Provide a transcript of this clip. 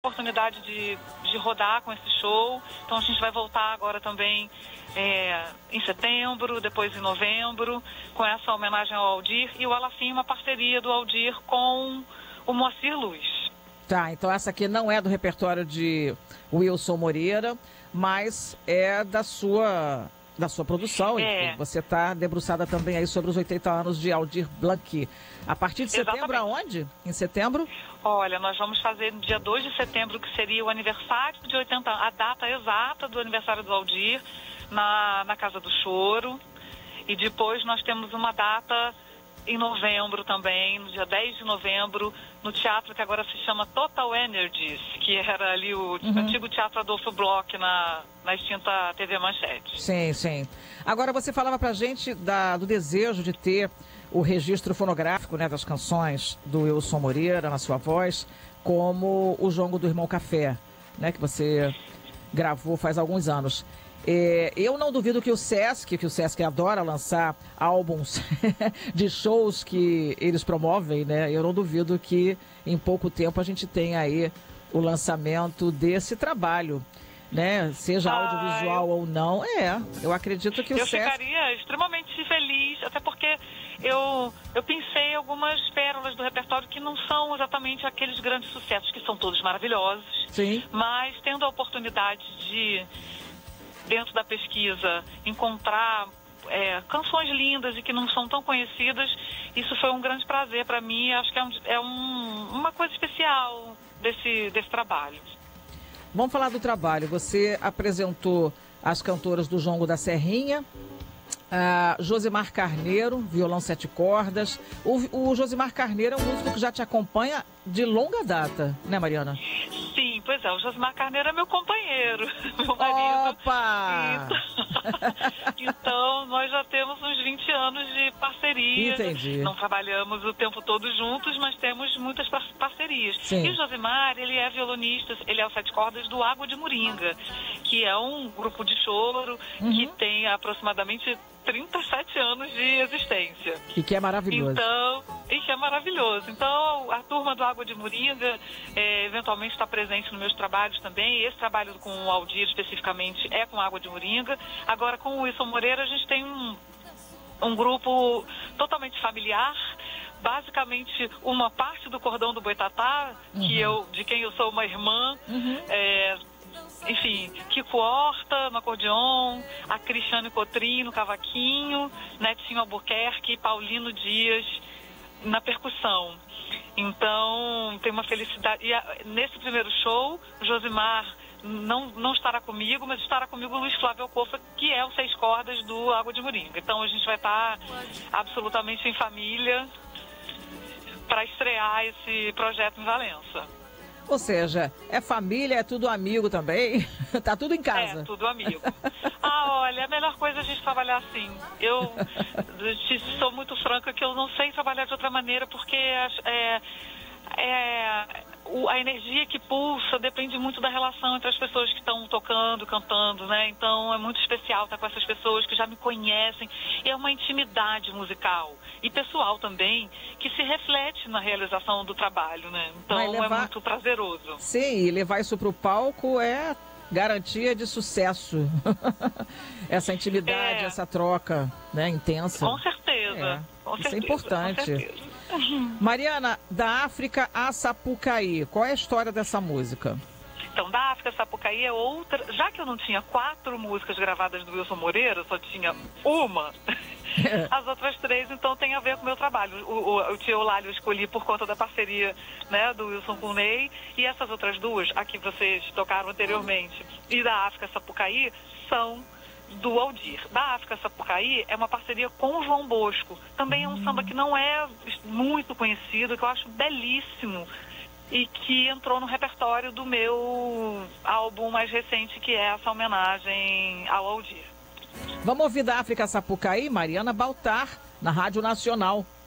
Oportunidade de rodar com esse show, então a gente vai voltar agora também em setembro, depois em novembro, com essa homenagem ao Aldir, e o Alafim, uma parceria do Aldir com o Moacir Luz. Tá, então essa aqui não é do repertório de Wilson Moreira, mas é da sua produção. É. Você está debruçada também aí sobre os 80 anos de Aldir Blanc. A partir de setembro, aonde? Em setembro? Olha, nós vamos fazer no dia 2 de setembro, que seria o aniversário de 80 anos, a data exata do aniversário do Aldir, na Casa do Choro. E depois nós temos uma data em novembro também, no dia 10 de novembro, no teatro que agora se chama Total Energies, que era ali o antigo Teatro Adolfo Bloch na extinta TV Manchete. Sim, sim. Agora você falava pra gente do desejo de ter o registro fonográfico, né, das canções do Wilson Moreira na sua voz, como o Jongo do Irmão Café, né, que você gravou faz alguns anos. Eu não duvido que o Sesc adora lançar álbuns de shows que eles promovem, né? Eu não duvido que em pouco tempo a gente tenha aí o lançamento desse trabalho, né? Seja audiovisual ou não. Eu acredito que o Sesc... Eu ficaria extremamente feliz, até porque eu pensei algumas pérolas do repertório que não são exatamente aqueles grandes sucessos, que são todos maravilhosos. Sim. Mas tendo a oportunidade de, dentro da pesquisa, encontrar canções lindas e que não são tão conhecidas, isso foi um grande prazer para mim. Acho que uma coisa especial desse trabalho. Vamos falar do trabalho. Você apresentou as cantoras do Jongo da Serrinha, Josimar Carneiro, violão 7 cordas. O Josimar Carneiro é um músico que já te acompanha de longa data, né, Mariana? Sim, pois é, o Josimar Carneiro é meu companheiro, meu marido. Opa! Então, nós já temos uns 20 anos de parceria. Entendi. Não trabalhamos o tempo todo juntos, mas temos muitas parcerias. Sim. E o Josimar, ele é violonista, ele é o 7 cordas do Água de Moringa, que é um grupo de choro que tem aproximadamente 37 anos de existência. E que é maravilhoso. Então, a turma do Água de Moringa eventualmente está presente nos meus trabalhos também. Esse trabalho com o Aldir, especificamente, é com Água de Moringa. Agora, com o Wilson Moreira, a gente tem um grupo totalmente familiar. Basicamente, uma parte do Cordão do Boitatá, de quem eu sou uma irmã, enfim, Kiko Horta no acordeon, a Cristiane Cotrim no cavaquinho, Netinho Albuquerque e Paulino Dias na percussão. Então, tem uma felicidade. E nesse primeiro show, o Josimar não estará comigo, mas estará comigo o Luiz Flávio Alcofa, que é o 6 cordas do Água de Moringa. Então, a gente vai estar absolutamente em família para estrear esse projeto em Valença. Ou seja, é família, é tudo amigo também, tá tudo em casa. É, tudo amigo. Olha, a melhor coisa é a gente trabalhar assim. Eu sou muito franca que eu não sei trabalhar de outra maneira, porque a energia que pulsa depende muito da relação entre as pessoas que estão tocando, cantando, né? Então é muito especial estar com essas pessoas que já me conhecem. E é uma intimidade musical e pessoal também que se reflete na realização do trabalho, né? Então é muito prazeroso. Sim, e levar isso para o palco é garantia de sucesso. Essa intimidade, essa troca, né, intensa. Com certeza. Isso é importante. Mariana, da África a Sapucaí, qual é a história dessa música? Então, da África a Sapucaí é outra. Já que eu não tinha 4 músicas gravadas do Wilson Moreira, só tinha uma. As outras 3, então, tem a ver com o meu trabalho. O Tio Eulálio eu escolhi por conta da parceria, né, do Wilson com o Ney. E essas outras 2, a que vocês tocaram anteriormente, e da África a Sapucaí, são do Aldir. Da África Sapucaí é uma parceria com o João Bosco. Também é um samba que não é muito conhecido, que eu acho belíssimo e que entrou no repertório do meu álbum mais recente, que é essa homenagem ao Aldir. Vamos ouvir da África Sapucaí, Mariana Baltar, na Rádio Nacional.